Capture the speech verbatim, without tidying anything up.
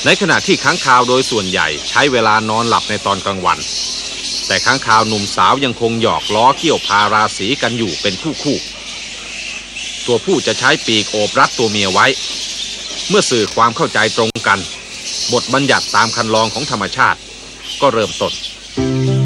ในขณะที่ค้างคาวโดยส่วนใหญ่ใช้เวลานอนหลับในตอนกลางวันแต่ค้างคาวหนุ่มสาวยังคงหยอกล้อเกี่ยวพาราสีกันอยู่เป็นคู่คู่ตัวผู้จะใช้ปีกโอบรัดตัวเมียไว้เมื่อสื่อความเข้าใจตรงกันบทบัญญัติตามคันลองของธรรมชาติก็เริ่มต้น